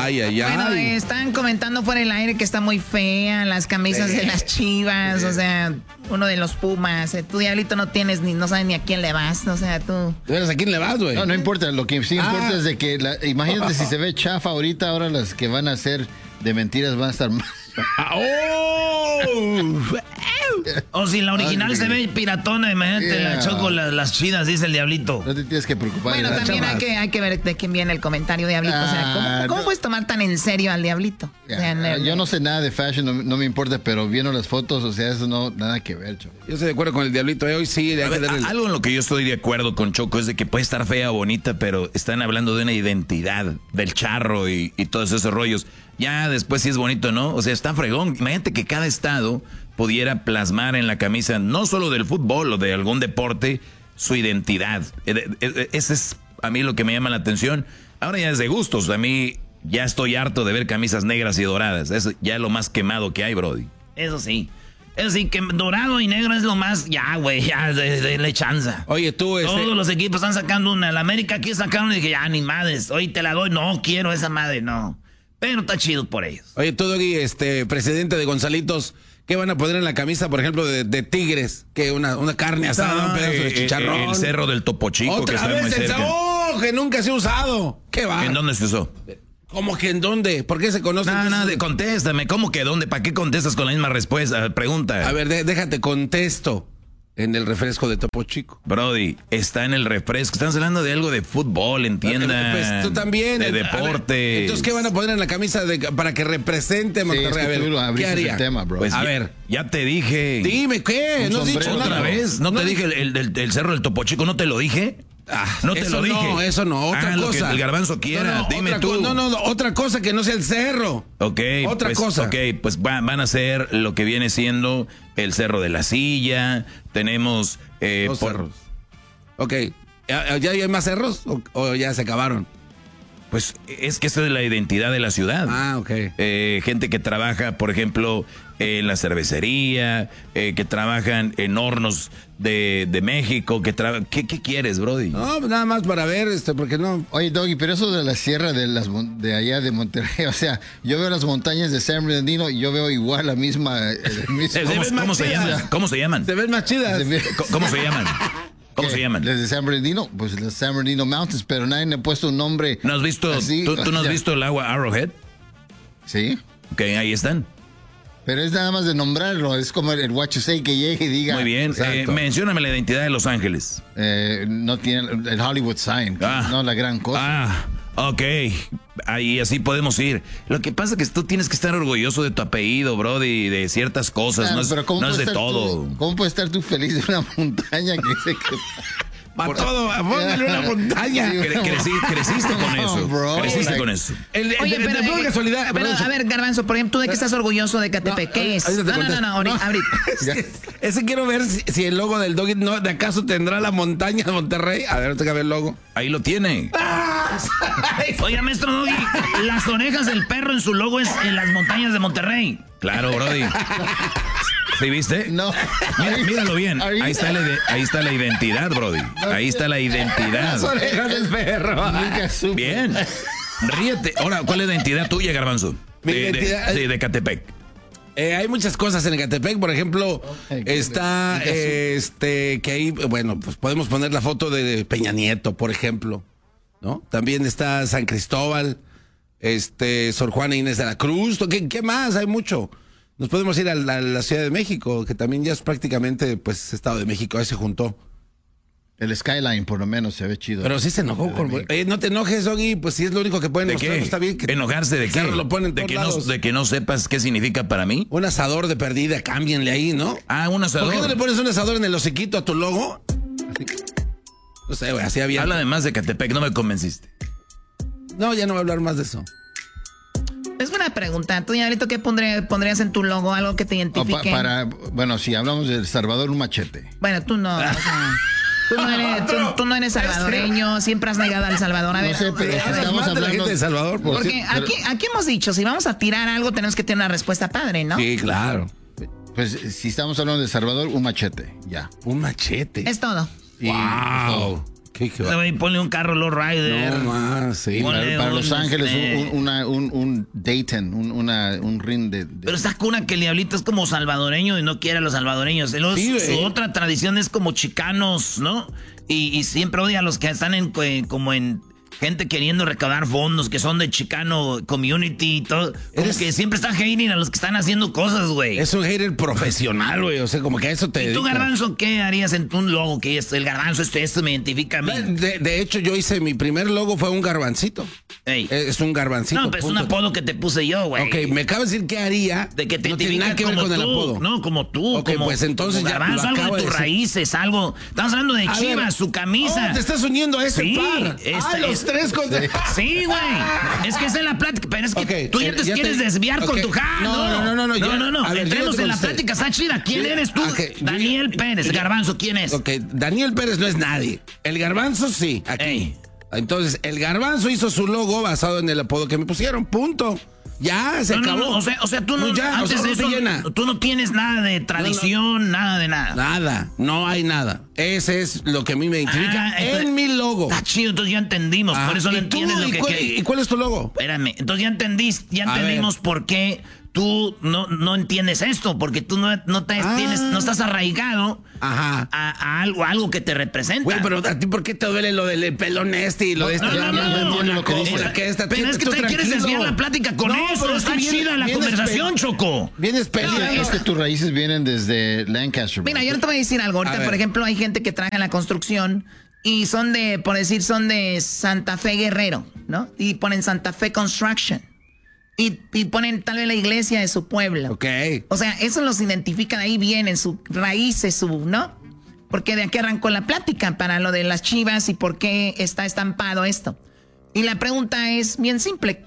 Ay, ay, ay. Bueno, están comentando fuera del aire que está muy fea las camisas de las Chivas, o sea, uno de los Pumas. Tú, Diablito, no sabes ni a quién le vas, o sea, tú. ¿De veras a quién le vas, güey? No importa, lo que sí importa es de que, imagínate si se ve chafa ahorita, ahora las que van a ser de mentiras van a estar más. O si la original se ve piratona, imagínate la Choco, las chidas, dice el Diablito. No te tienes que preocupar. Bueno, también hay que ver de quién viene el comentario, Diablito. O sea, ¿cómo puedes tomar tan en serio al Diablito? O sea, yo no sé nada de fashion, no me importa, pero viendo las fotos, o sea, eso no, nada que ver, Choco. Yo estoy de acuerdo con el Diablito, hoy sí. Algo en lo que yo estoy de acuerdo con Choco es de que puede estar fea o bonita, pero están hablando de una identidad, del charro y todos esos rollos. Ya después sí es bonito, ¿no? O sea, está fregón. Imagínate que cada estado pudiera plasmar en la camisa, no solo del fútbol o de algún deporte, su identidad. Ese es a mí lo que me llama la atención. Ahora ya es de gustos. A mí ya estoy harto de ver camisas negras y doradas. Es ya lo más quemado que hay, Brody. Eso sí. Es decir, que dorado y negro es lo más... Ya, güey, ya, de chanza. Oye, tú... Todos los equipos están sacando una. La América aquí sacaron y dije, ya, ni madres. Hoy te la doy. No, quiero esa madre, no. Pero está chido por ellos. Oye, tú, Doggy, presidente de Gonzalitos, ¿qué van a poner en la camisa, por ejemplo, de Tigres? Que una carne asada, un pedazo de chicharrón. El cerro del Topo Chico, que está muy cerca. ¡Oh, que nunca se ha usado! ¿Qué va? ¿En dónde se usó? ¿Cómo que en dónde? ¿Por qué se conoce? Contéstame. ¿Cómo que dónde? ¿Para qué contestas con la misma respuesta? Pregunta. A ver, déjate contesto. En el refresco de Topo Chico. Brody, está en el refresco. Estamos hablando de algo de fútbol, entiendan. Pues tú también. De deporte. Entonces, ¿qué van a poner en la camisa para que represente a Monterrey? Sí, es que a ver, ¿qué haría? El tema, bro. Pues a ver. Ya te dije. Dime, ¿qué? ¿No has dicho otra vez? ¿No te dije el cerro del Topo Chico? ¿No te lo dije? No te lo dije. No, eso no. Otra cosa. Lo que el garbanzo quiera. Dime tú. No, otra cosa que no sea el cerro. Ok. Otra cosa. Ok, pues van a ser lo que viene siendo el Cerro de la Silla. Tenemos... Dos cerros. Ok. ¿Ya hay más cerros o ya se acabaron? Pues es que esa es la identidad de la ciudad. Ah, ok. Gente que trabaja, por ejemplo, en la cervecería, que trabajan en hornos de México, ¿Qué quieres, Brody? No, nada más para ver, porque no... Oye, Doggy, pero eso de la sierra de allá de Monterrey, o sea, yo veo las montañas de San Bernardino y yo veo igual la misma... ¿Cómo se llaman? ¿Cómo se llaman? Se ven más chidas. ¿Cómo se llaman? ¿Cómo se llaman? Las de San Bernardino, pues las San Bernardino Mountains, pero nadie le ha puesto un nombre. ¿No has visto, así, ¿tú no has visto el agua Arrowhead? Sí. Ok, ahí están. Pero es nada más de nombrarlo, es como el what you say que llegue y diga. Muy bien, mencióname la identidad de Los Ángeles. No tiene el Hollywood sign, no la gran cosa. Ok, ahí así podemos ir. Lo que pasa es que tú tienes que estar orgulloso de tu apellido, Brody, de ciertas cosas, no es de todo. ¿Cómo puedes estar tú feliz de una montaña que se... Para todo, póngale una montaña. Creciste con eso. Bro, creciste con eso. Oye, pero casualidad. Pero, a ver, Garbanzo, por ejemplo, ¿tú de qué estás orgulloso de Catepec? ¿Qué es? No, ahorita. Ese quiero ver si el logo del Doggy, ¿no? ¿De acaso tendrá la montaña de Monterrey? A ver, tengo que ver el logo. Ahí lo tiene. Oiga, maestro Doggy, las orejas del perro en su logo es en las montañas de Monterrey. Claro, Brody. ¿Sí viste? No. Míralo bien. Ahí está la identidad, Brody. Ahí está la identidad. Las orejas del perro. Bien. Ríete. Ahora, ¿cuál es la identidad tuya, Garbanzo? Mi identidad... de Catepec. Hay muchas cosas en Ecatepec, por ejemplo, está que ahí, bueno, pues podemos poner la foto de Peña Nieto, por ejemplo, ¿no? También está San Cristóbal, Sor Juana Inés de la Cruz, ¿qué más? Hay mucho. Nos podemos ir a la Ciudad de México, que también ya es prácticamente, pues, Estado de México, ahí se juntó. El skyline, por lo menos, se ve chido. Pero sí se enojó. No te enojes, Doggy, pues si es lo único que pueden mostrar, qué? Está bien. ¿Enojarse de qué? Lo ponen ¿De que no sepas qué significa para mí? Un asador de perdida, cámbienle ahí, ¿no? Un asador. ¿Por qué no le pones un asador en el hociquito a tu logo? No sé, güey, así había. Habla de más de Catepec, no me convenciste. No, ya no voy a hablar más de eso. Es buena pregunta. Tú, Diablito, ¿qué pondrías en tu logo? Algo que te identifique. Bueno, si hablamos de El Salvador, un machete. Bueno, tú no, o sea... Tú no eres salvadoreño, siempre has negado al Salvador. A ver, no sé, pero estamos hablando de Salvador. Porque aquí hemos dicho, si vamos a tirar algo, tenemos que tener una respuesta padre, ¿no? Sí, claro. Pues si estamos hablando de Salvador, un machete, ya. Un machete. Es todo. ¡Wow! Ponle un carro lowrider. No más, sí. Para Los Ángeles, un Dayton, un ring de... Pero está cuna que el diablito es como salvadoreño y no quiere a los salvadoreños. Su otra tradición es como chicanos, ¿no? Y siempre odia a los que están como en gente queriendo recaudar fondos, que son de Chicano Community y todo. Como que siempre está hating a los que están haciendo cosas, güey. Es un hater profesional, güey. O sea, como que a eso te ¿Y tú, Garbanzo, qué harías en un logo? Que el garbanzo esto me identifica a mí. De hecho, yo hice mi primer logo, fue un garbancito. Ey. Es un garbancito. No, pero es un apodo que te puse yo, güey. Ok, me acabas de decir qué haría. De que te no tiene nada que ver con el apodo. No, como tú. Ok, como, pues entonces como ya Garbanzo, lo algo acabo de tus de decir. raíces, algo. Estamos hablando de Chivas, su camisa. Oh, te estás uniendo a ese par. Los tres con... Sí, güey. Es que esa es la plática. Pero es que tú ya te quieres te... desviar con tu ja. No. A ver, entremos en la plática, está chida. ¿Quién eres tú? Daniel Pérez. Garbanzo, ¿quién es? Ok, Daniel Pérez no es nadie. El Garbanzo sí, aquí. Ey. Entonces, el Garbanzo hizo su logo basado en el apodo que me pusieron. Punto. Ya, se acabó. No, o sea, tú no, ya, antes de eso, tú no tienes nada de tradición, nada de nada. Nada, no hay nada. Ese es lo que a mí me identifica en mi logo. Está chido, entonces ya entendimos, por eso no entiendes lo que... ¿Y cuál es tu logo? Espérame, entonces ya entendimos por qué tú no entiendes esto, porque tú no estás arraigado a algo que te representa. Güey, pero a ti, ¿por qué te duele lo del pelón y lo de esto? No, lo que dice. Pero es que te quieres desviar la plática con eso. Pero Está chida la conversación, Choco. Vienes peleando. Es que tus raíces vienen desde Lancaster. Mira, yo no te voy a decir algo. Ahorita, por ejemplo, hay gente que trabaja en la construcción y son de Santa Fe Guerrero, ¿no? Y ponen Santa Fe Construction. Y ponen tal vez la iglesia de su pueblo. Ok. O sea, eso los identifica, de ahí vienen sus raíces, ¿no? Porque de aquí arrancó la plática para lo de las Chivas y por qué está estampado esto. Y la pregunta es bien simple.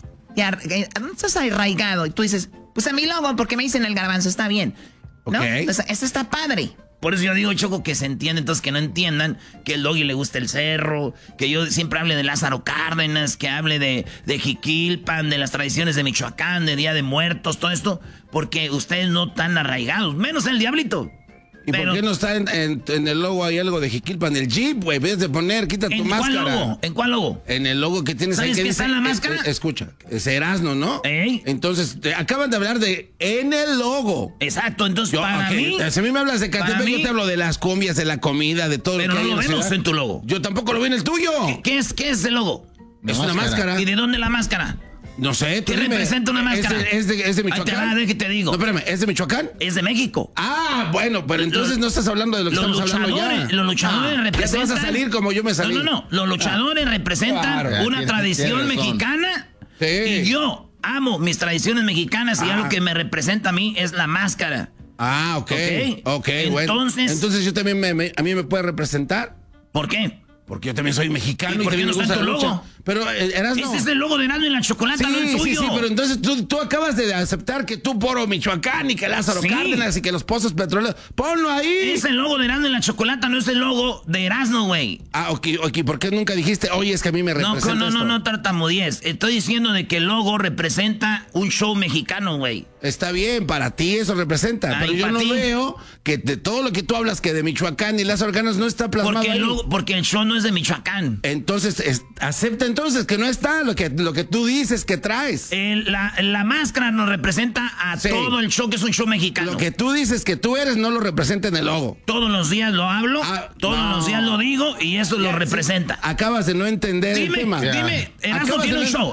¿Dónde estás arraigado? Y tú dices, pues a mi logo, porque me dicen el Garbanzo, está bien, ¿no? Ok. O sea, esto está padre. Por eso yo digo, Choco, que se entiende, entonces que no entiendan que el Doggy le gusta el cerro, que yo siempre hable de Lázaro Cárdenas, que hable de Jiquilpan, de las tradiciones de Michoacán, de Día de Muertos, todo esto, porque ustedes no están arraigados, menos el Diablito. ¿Y por qué no está en el logo hay algo de Jiquilpan? El Jeep, güey, ves de poner, quita tu máscara. ¿En cuál logo? En el logo que tienes ahí. ¿Sabes qué está en la máscara? Escucha, es Erasmo, ¿no? ¿Ey? Entonces, acaban de hablar de en el logo. Exacto, entonces para mí... Si a mí me hablas de Catepec, yo te hablo de las combias, de la comida, de todo pero lo que hay. Pero no lo vemos en tu logo. Yo tampoco lo vi en el tuyo. ¿Qué es el logo? Es una máscara. ¿Y de dónde la máscara? No sé, ¿Qué representa una máscara? ¿Es de Michoacán? ¿De qué te digo? No, espérame, ¿es de Michoacán? Es de México. Ah, bueno, pero entonces no estás hablando de lo que estamos hablando ya. Los luchadores representan... Ya te vas a salir como yo me salí. No. Los luchadores representan una tradición mexicana. Sí. Y yo amo mis tradiciones mexicanas y algo que me representa a mí es la máscara. Ah, ok, bueno. Entonces yo también a mí me puede representar. ¿Por qué? Porque yo también soy mexicano y por qué también no me gusta está la en tu lucha. logo? Pero Erasmo. Ese es el logo de Erasmo y la Chocolata, no el tuyo. Sí, pero entonces tú acabas de aceptar que tú poro Michoacán y que Lázaro Cárdenas y que los pozos petroleros. ¡Ponlo ahí! Es el logo de Erasmo y la Chocolata, no es el logo de Erasmo, güey. Ah, ok. ¿Por qué nunca dijiste, oye, es que a mí me representa No, tartamudees. Estoy diciendo de que el logo representa un show mexicano, güey. Está bien, para ti eso representa, pero yo no veo que de todo lo que tú hablas que de Michoacán y Lázaro Cárdenas no está plasmado porque el show no es de Michoacán. Entonces, acepta entonces que no está lo que tú dices que traes. La máscara nos representa a todo el show, que es un show mexicano. Lo que tú dices que tú eres no lo representa en el logo. Todos los días lo hablo, todos los días lo digo y eso lo representa. Acabas de no entender el tema. Dime, Erasmo tiene un show.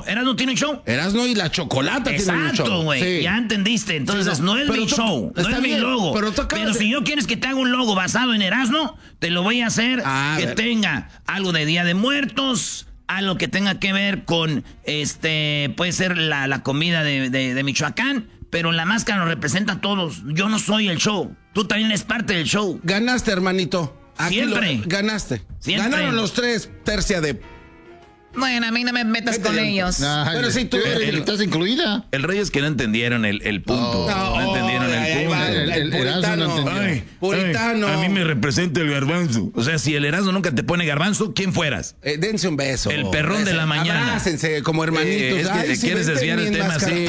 Erasmo y la Chocolata tienen un show. Exacto, güey. Sí. Ya entendiste. Entonces, no es mi show, no es mi logo. Pero si yo quieres que te haga un logo basado en Erasmo, te lo voy a hacer que tenga algo de Día de Muertos, algo que tenga que ver con, puede ser la comida de Michoacán, pero la máscara nos representa a todos. Yo no soy el show. Tú también eres parte del show. Ganaste, hermanito. Siempre. Ganaste. Siempre. Ganaron los tres, tercia de... Bueno, a mí no me metas con ellos. Pero sí, tú estás incluida. El rollo es que no entendieron el punto. No entendieron el punto. El Erasmo no entendió. Puritano. A mí me representa el Garbanzo. O sea, si el Erasmo nunca te pone Garbanzo, ¿quién fueras? Dense un beso. El perrón de la mañana. Abrácense como hermanitos. Es que quieres desviar el tema así.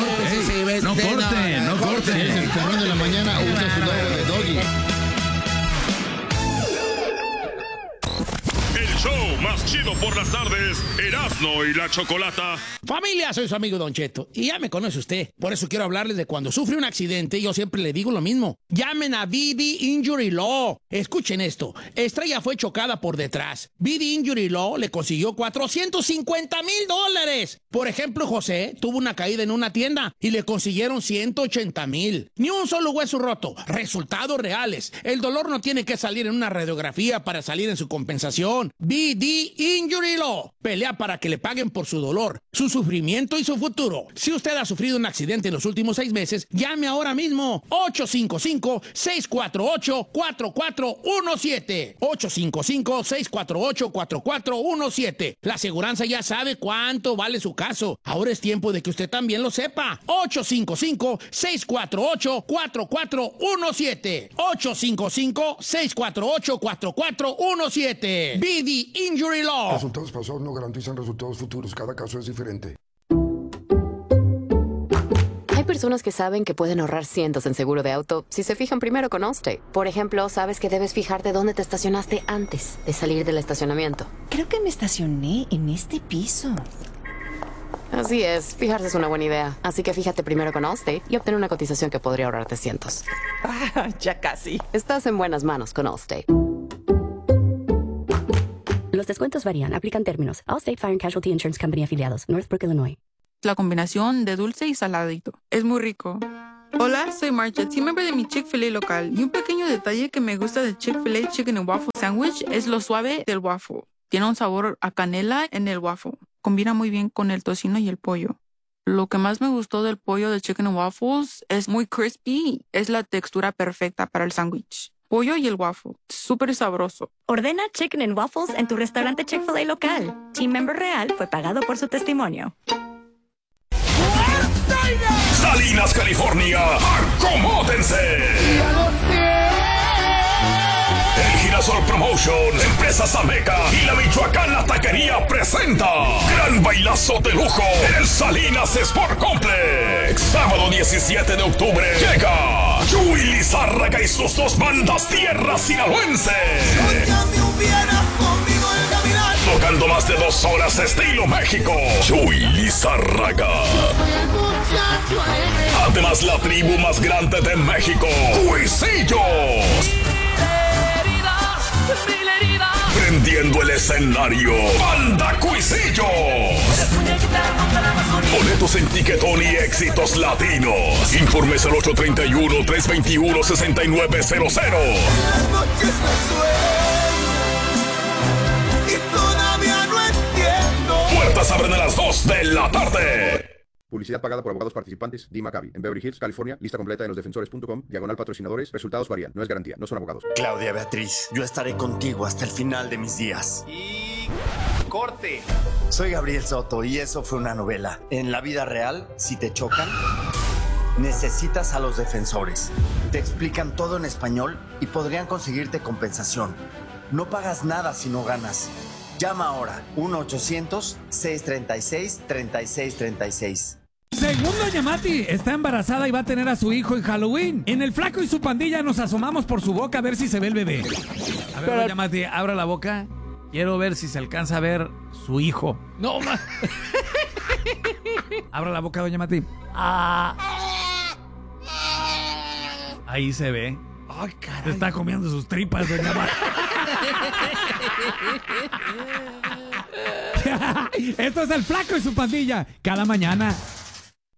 No corte. El perrón de la mañana usa su logo de Doggy. show más chido por las tardes, Erasmo y la Chocolata. Familia, soy su amigo Don Cheto y ya me conoce usted. Por eso quiero hablarles de cuando sufre un accidente. Yo siempre le digo lo mismo. Llamen a BD Injury Law. Escuchen esto. Estrella fue chocada por detrás. BD Injury Law le consiguió $450,000. Por ejemplo, José tuvo una caída en una tienda y le consiguieron $180,000. Ni un solo hueso roto. Resultados reales. El dolor no tiene que salir en una radiografía para salir en su compensación. BD Injury Law. Pelea para que le paguen por su dolor, su sufrimiento y su futuro. Si usted ha sufrido un accidente en los últimos 6 meses, llame ahora mismo. 855-648-4417. 855-648-4417. La aseguranza ya sabe cuánto vale su caso. Ahora es tiempo de que usted también lo sepa. 855-648-4417. 855-648-4417. BD Injury Law. Resultados pasados no garantizan resultados futuros. Cada caso es diferente. Hay personas que saben que pueden ahorrar cientos en seguro de auto si se fijan primero con Allstate. Por ejemplo, sabes que debes fijarte dónde te estacionaste antes de salir del estacionamiento. Creo que me estacioné en este piso. Así es, fijarse es una buena idea. Así que fíjate primero con Allstate y obtén una cotización que podría ahorrarte cientos. Ya casi. Estás en buenas manos con Allstate. Los descuentos varían. Aplican términos. Allstate Fire and Casualty Insurance Company afiliados. Northbrook, Illinois. La combinación de dulce y saladito. Es muy rico. Hola, soy Marcha, team member de mi Chick-fil-A local. Y un pequeño detalle que me gusta de Chick-fil-A Chicken and Waffle Sandwich es lo suave del waffle. Tiene un sabor a canela en el waffle. Combina muy bien con el tocino y el pollo. Lo que más me gustó del pollo de Chicken and Waffles es muy crispy. Es la textura perfecta para el sándwich. Pollo y el waffle. Súper sabroso. Ordena Chicken and Waffles en tu restaurante Chick-fil-A local. Team member real fue pagado por su testimonio. Salinas, California, ¡acomódense! El Girasol Promotion, Empresas Ameca y la Michoacana Taquería presenta gran bailazo de lujo en el Salinas Sport Complex. Sábado 17 de octubre llega Chuy Lizárraga y sus 2 bandas tierras sinaloenses. Tocando más de 2 horas estilo México, Chuy Lizárraga. Además, la tribu más grande de México, Cuisillos. Prendiendo el escenario, Banda Cuisillos. Boletos en Tiquetón y Éxitos Latinos. Informes al 831-321-6900. Puertas abren a las 2 de la tarde. Publicidad pagada por abogados participantes. Dee Maccabi. En Beverly Hills, California. Lista completa en losdefensores.com. /patrocinadores. Resultados varían. No es garantía. No son abogados. Claudia Beatriz, yo estaré contigo hasta el final de mis días. Y... ¡corte! Soy Gabriel Soto y eso fue una novela. En la vida real, si te chocan, necesitas a los defensores. Te explican todo en español y podrían conseguirte compensación. No pagas nada si no ganas. Llama ahora. 1-800-636-3636. Según Doña Mati, está embarazada y va a tener a su hijo en Halloween. En el Flaco y su pandilla nos asomamos por su boca a ver si se ve el bebé. A ver, Doña Mati, abra la boca. Quiero ver si se alcanza a ver su hijo. No, más. Abra la boca, Doña Mati. Ahí se ve. Ay, caray. Se está comiendo sus tripas, Doña Mati. Esto es el Flaco y su pandilla. Cada mañana